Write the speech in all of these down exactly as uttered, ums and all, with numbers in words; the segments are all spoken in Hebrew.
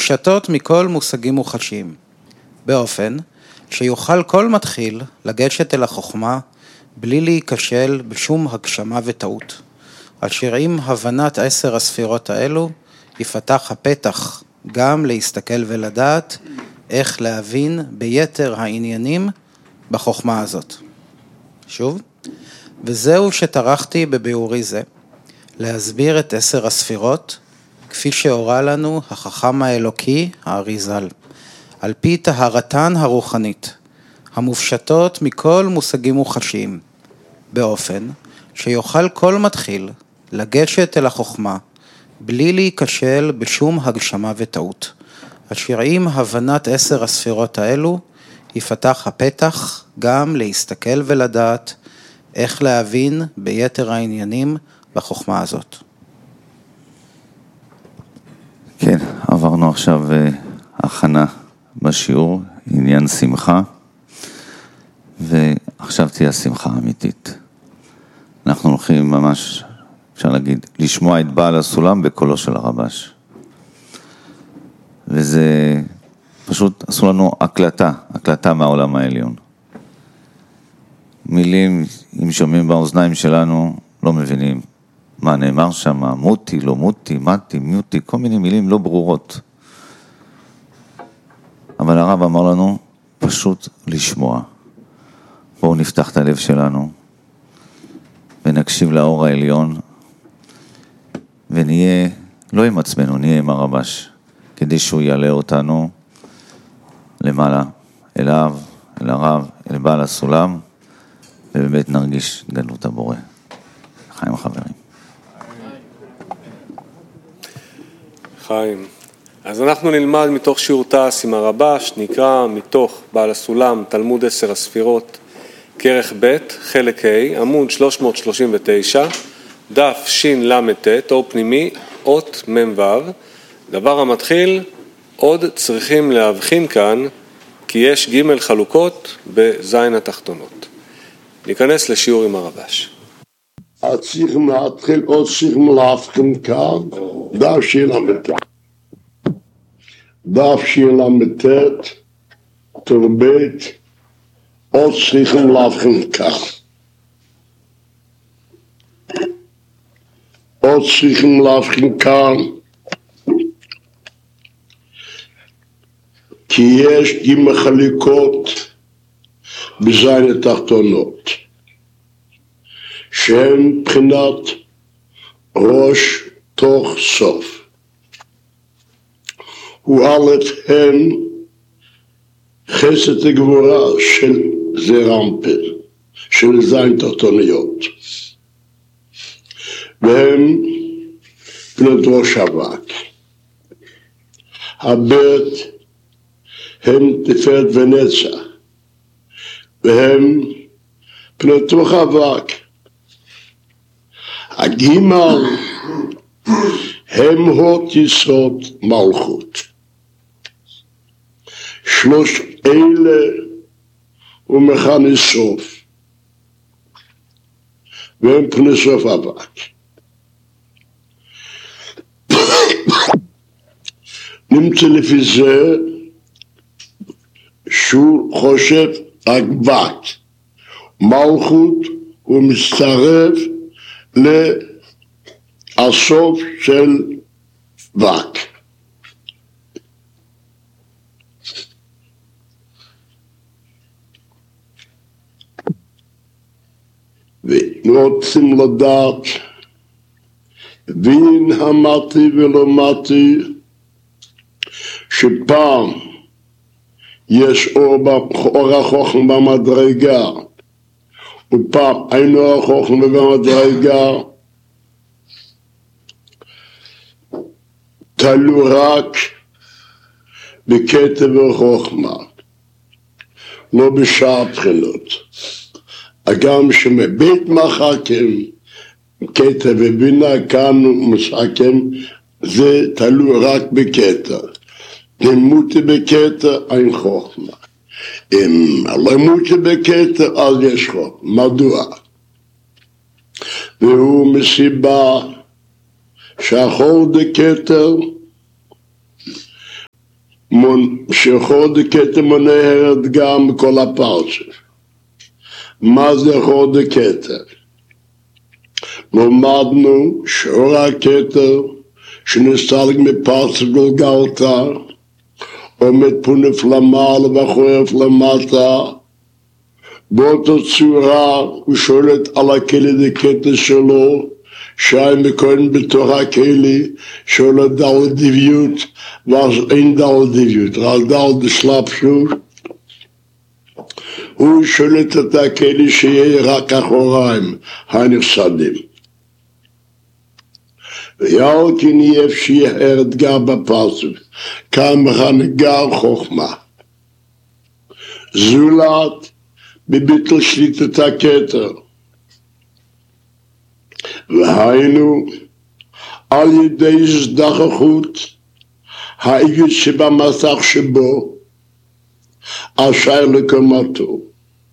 המופשטות מכל מושגים מוחשיים, באופן שיוכל כל מתחיל לגשת אל החוכמה בלי להיכשל בשום הגשמה וטעות, אשר עם הבנת עשר הספירות האלו יפתח הפתח גם להסתכל ולדעת איך להבין ביתר העניינים בחוכמה הזאת. שוב, וזהו שטרחתי בביאורי זה, להסביר את עשר הספירות, כפי שהורה לנו החכם האלוקי האריזל, על פי טהרתן הרוחנית, המופשטות מכל מושגים מוחשיים, באופן שיוכל כל מתחיל לגשת אל החוכמה, בלי להיכשל בשום הגשמה וטעות, אשר עם הבנת עשר הספירות האלו, יפתח הפתח גם להסתכל ולדעת איך להבין ביתר העניינים בחוכמה הזאת. כן, עברנו עכשיו הכנה בשיעור, עניין שמחה, ועכשיו תהיה שמחה אמיתית. אנחנו הולכים ממש, אפשר להגיד, לשמוע את בעל הסולם בקולו של הרבש. וזה פשוט עשו לנו הקלטה, הקלטה מהעולם העליון. מילים, אם שומעים באוזניים שלנו, לא מבינים מה נאמר שם, מותי, לא מותי, מתי, מיוטי, כל מיני מילים לא ברורות. אבל הרב אמר לנו, פשוט לשמוע. בואו נפתח את הלב שלנו, ונקשיב לאור העליון, ונהיה, לא עם עצמנו, נהיה עם הרבש, כדי שהוא יעלה אותנו למעלה, אליו, אל הרב, אל בעל הסולם, ובאמת נרגיש גדלות הבורא. חיים החברים. חיים. אז אנחנו נלמד מתוך שיעור תעש עם הרבש, נקרא מתוך בעל הסולם, תלמוד עשר הספירות, כרך ב', חלק ה', עמוד שלוש מאות שלושים ותשע, דף שין למתת, אור פנימי, אות מ"ו. דבר המתחיל, עוד צריכים להבחין כאן, כי יש ג' חלוקות בזין התחתונות. ניכנס לשיעור עם הרבש. צריכים להתחיל, עוד צריכים להבחין כאן, דף שין למתת. דף שין למתת, תרבית, עוד צריכים להבחין כאן. עוד צריכים להבחין כאן, כי יש ג' חלוקות בזין התחתונות, שהן בחינת ראש תוך סוף. הוא א' הם חסד הגבורה של זרמפל, של זין תחתוניות. והם בנות ראש אבק. הבית הם תפארת ונצח, והם בנות רוח אבק. הגימל הם הות יסוד מלכות. שלוש אלה ומכני סוף, והם פני סוף אבק. נמצא לפי זה שהוא חושב אבק, מלכות הוא מצטרף לסוף של אבק. ורוצים לדעת בין המתי ולא מתי, שפעם יש אור החוכמה במדרגה, ופעם אין אור החוכמה במדרגה, תלו רק בקטע וחוכמה, לא בשאר בחינות. גם שמבית מחכים, קטע ובינה כאן משחקים, זה תלו רק בקטע. אם מותי בקטע, אין חוכמה. אם לא מותי בקטע, אז יש חוכמה. מדוע? והוא מסיבה שהחור דקטע שחוד קטע מונהרת גם כל הפרצוף. מה זה חוד קטע? למדנו שאור הכתר שנסתלק מפרצוף גלגלתא עומד פונף למעלה וחורף למטה, באותה צורה הוא שולט על הכלי דקטע שלו, שי מקוין בתוך הכלי שולה דל דביות, ואז אין דל דביות, רק דל דסלאפשות. הוא שולט את הכלי שיהיה רק אחוריים הנפסדים. ויאל כי נייף שיהיה אתגר בפרצוף, כמה נגר חוכמה. זולת בביטל שליטת הכתר. והיינו על ידי הזדחכות העיגות שבמסך שבו אשר לקומתו.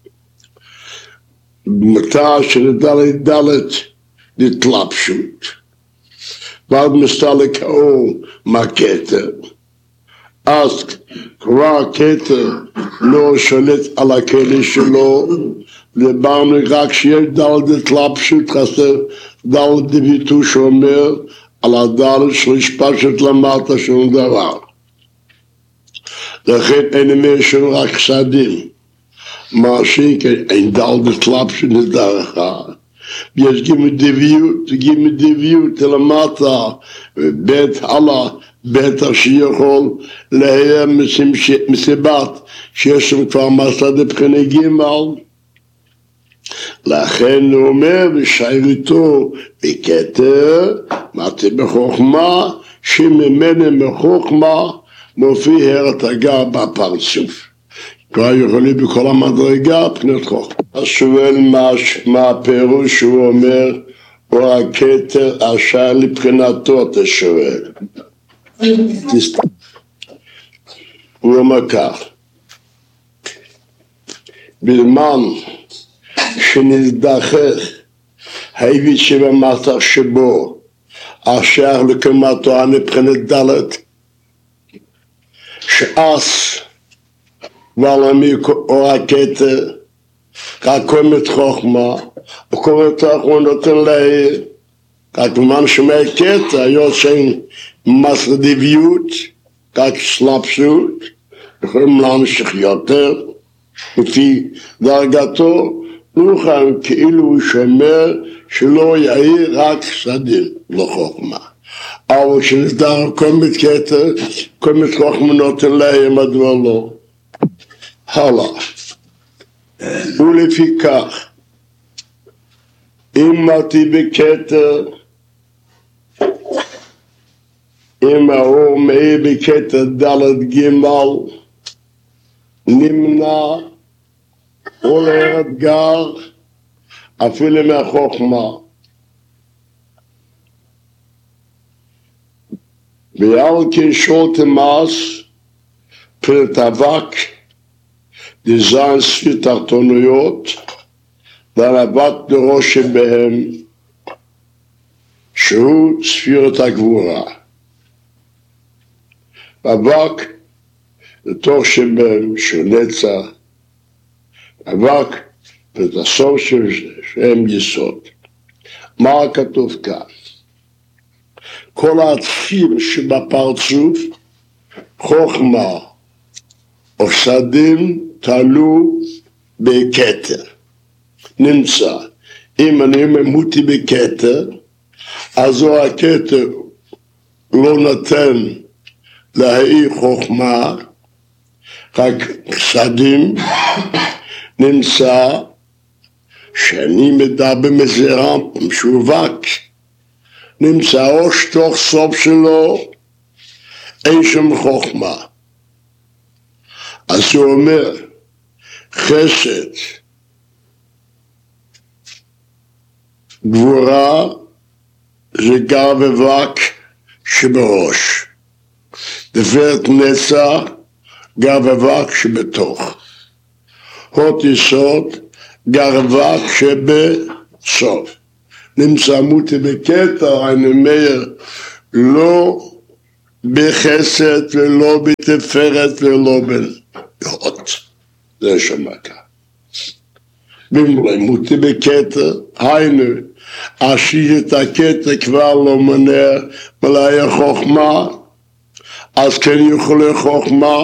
במטה של דלת דלת התלבשות. ועד מסתלק האור מהכתר. אז כבר הכתר לא שולט על הכלי שלו, דיברנו רק שיש דלת התלבשות, חסר דלת דביטו שאומר על הדלת של השפשת למטה שום דבר. לכן אין אומר שום רק חסדים. מה שאין דלת התלבשות נדבר אחד. יש גימי דביות, גימי דביות למטה, ובית הלאה, בית שיכול לההיה מסיבת שיש שם כבר מסע דבחיני גימל. לכן הוא אומר בשיירתו בכתר, מתי בחוכמה, שממנה מחוכמה מופיע הרתגה בפרצוף. כבר יכולים בכל המדרגה פנות חוכמה. אז שואל מה, מה הפירוש שהוא אומר, או הכתר אשר לבחינתו אתה שואל. הוא אומר כך, בזמן שנזדחך העיבית שבמסך שבו אשר לקומתו הנבחינת דלת, שאס ועלמי או הכתר רק קומת חוכמה, וקומת חוכמה נותן לה, רק במן שמי כתר, יוצאים מסר דביות, רק סלאפשות, יכולים להמשיך יותר, לפי דרגתו, נוכל כאילו הוא שומר שלא יאיר רק סדים לחוכמה. אבל כשנסדר קומת כתר, קומת חוכמה נותן לה, מדוע לא. הלאה. ולפיכך, אם מתי בכתר, אם האור מאיר בכתר דלת גימל, נמנע עולה אתגר אפילו מהחוכמה. ועל כן שולטמאס פרט אבק דזיין ספיר תחתוניות והאבק דרוש שבהם שהוא ספירת הגבורה. אבק לתוך שבהם שהוא נצח, אבק את הסוף שהם יסוד. מה כתוב כאן? כל התפיר שבפרצוף, חוכמה או סדים תלו בכתר. נמצא, אם אני ממותי בכתר, אז הוא הכתר לא נותן להעיר חוכמה, רק סדים. נמצא שאני מדבר מזרם משווק, נמצא או שתוך סוף שלו אין שם חוכמה. אז הוא אומר חסד גבורה זה גר ובק שבראש, דברת נצח גר ובק שבתוך, הות יסוד גרווק שבסוף. נמצא מותי בכתר, אני אומר, לא בחסד ולא בתפארת ולא בהוד. זה שמקה. במלימותי בכתר, היינו, אשיר את הכתר כבר לא מונע מלאי חוכמה, אז כן יכולי חוכמה,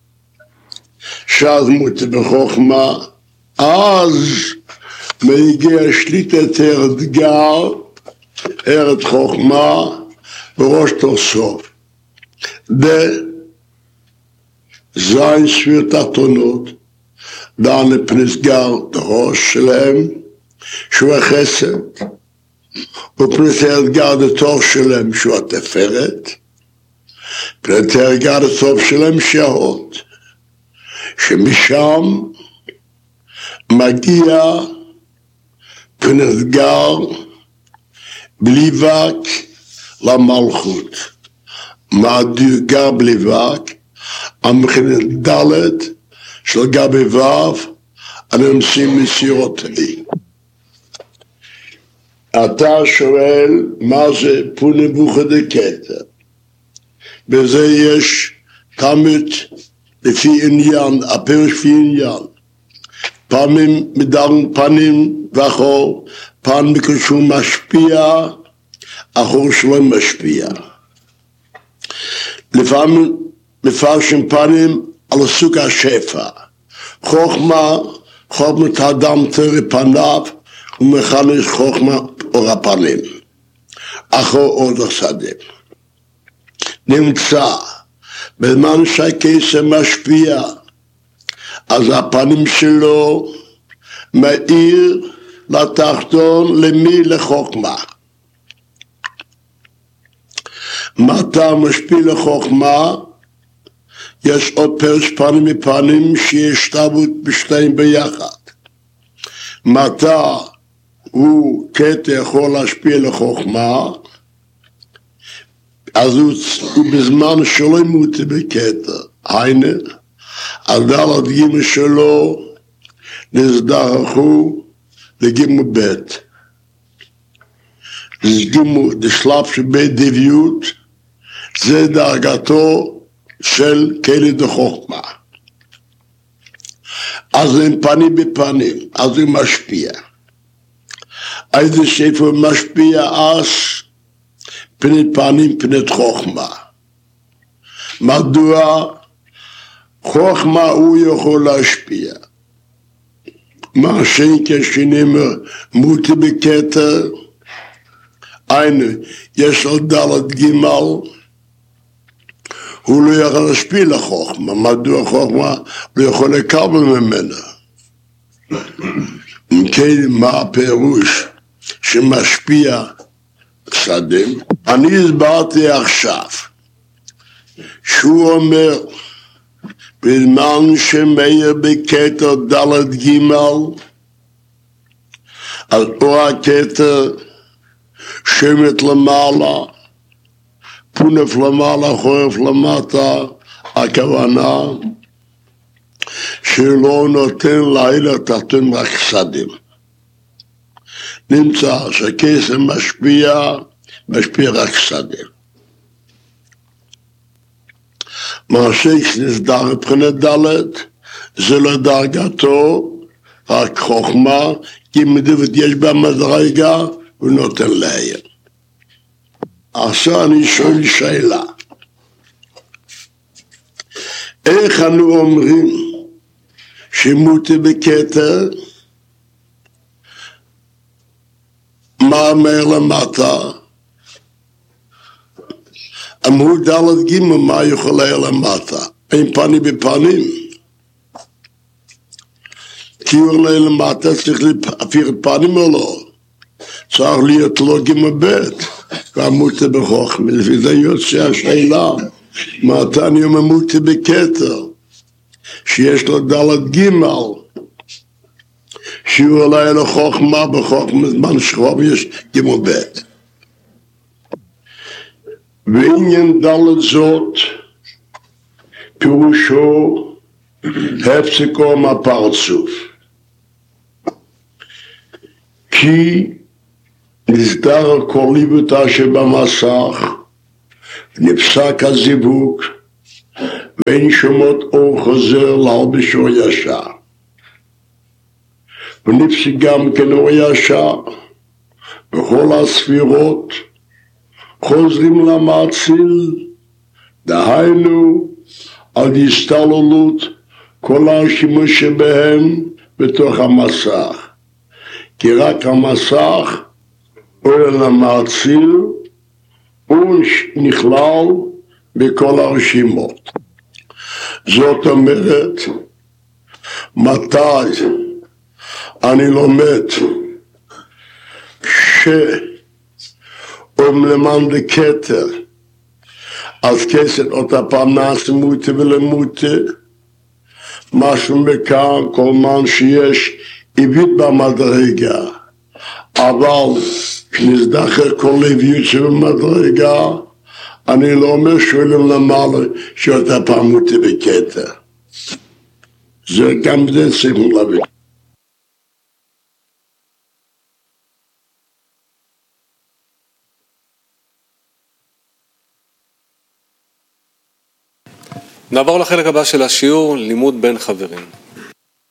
שאז מותי בחוכמה, אז מגיע שליטת אתגר, ארץ חוכמה, בראש תוסוף. בזין ספיר תחתונות, דן לפנסגר דרוש שלהם, שהוא החסד, ופנס האתגר דתוך שלהם, שהוא התפארת, פנס האתגר דתוך שלהם, שההוד, שמשם מגיע פנסגר בלי וק למלכות. מה דרגה בלי וק? המכנת דלת של גבי וו, הנמצאים מסירותי. אתה שואל מה זה פונבוכה דקטר. בזה יש תמיד לפי עניין, הפרש לפי עניין. פעמים מדרן פנים ואחור, פעם כשהוא משפיע, אחור שלא משפיע. לפעמים מפרשים פנים על סוג השפע. חוכמה, חוכמת האדם תראה פניו, ומכנס חוכמה אור הפנים. אחור עוד השדה. נמצא, בזמן שהכסף משפיע, אז הפנים שלו מאיר לתחתון למי לחוכמה. מתי משפיע לחוכמה? יש עוד פרש פנים מפנים שיש תרבות בשתיים ביחד. מתי הוא קטע יכול להשפיע לחוכמה? אז הוא, הוא בזמן שלא ימותי בקטע. היינה, הדלת גימל שלו נזדרכו לגימל בית. זה גימל, זה שלב שבית דביות, זה דרגתו של כלי דחוכמה. אז הם פנים בפנים, אז הוא משפיע. איזה שפר משפיע אז פני פנים פני חוכמה. מדוע? חוכמה הוא יכול להשפיע. מה שאין כשנאמר מותי בכתר, היינו, יש עוד דלת גימל, הוא לא יכול להשפיע לחוכמה. מדוע חוכמה לא יכול לקבל ממנה? אם כן, מה הפירוש שמשפיע שדים? אני הסברתי עכשיו, שהוא אומר, בזמן שמאיר בכתר דלת גימל, אז אור הכתר שמת למעלה, פונף למעלה, חורף למטה, הכוונה שלא נותן לילה תחתון רק שדים. נמצא שהכסף משפיע, משפיע רק שדים. מעשה שנסדר מבחינת דלת, זה לא דרגתו, רק חוכמה, כי מדוות יש בה מדרגה, הוא נותן לעיר. עכשיו אני שואל שאלה, איך אנו אומרים שמותי בכתר, מה אומר למטה? אמרו דלת גימל, מה יכול היה למטה? אין פנים בפנים. כי הוא עולה למטה, צריך להפיר פנים או לא? צריך להיות לו גימל בית. ואמרתי בחוכמה, לפי זה יוצא השאלה, מתי אני אומר מותי בכתר, שיש לו דלת גימל, שהוא עולה לחוכמה, בחוכמה זמן שחוב יש גימל בית. ועניין דלת זאת, פירושו הפסקו מהפרצוף. כי נסדר הקוליבותה שבמסך, נפסק הזיווג, ואין שומעות אור חוזר להלביש אור ישר. ונפסק גם כן אור ישר, בכל הספירות חוזרים למעציל, דהיינו על הסתללות כל השימוש שבהם בתוך המסך. כי רק המסך עולה למעציל, הוא נכלל בכל הרשימות. זאת אומרת, מתי אני לומד שאום למען דקטר, אז כסת אותה פעם נעשה מוטה ולמוטה, משהו מכאן, כל מן שיש עיבית במדרגה, אבל כשנזדחר כל עיביות שבמדרגה, אני לא אומר שואלים למעלה שאותה פעם מוטה וקטר. זה גם זה צריכים להבין. נעבור לחלק הבא של השיעור, לימוד בין חברים.